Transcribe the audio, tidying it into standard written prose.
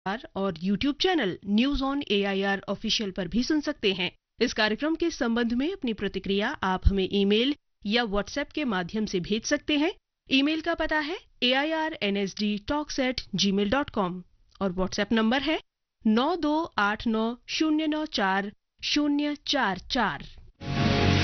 और YouTube channel news on AIR official पर भी सुन सकते हैं। इस कार्यक्रम के संबंध में अपनी प्रतिक्रिया आप हमें ईमेल या व्हाट्सएप के माध्यम से भेज सकते हैं। ईमेल का पता है airnsdtalks@gmail.com और व्हाट्सएप नंबर है 9289094044।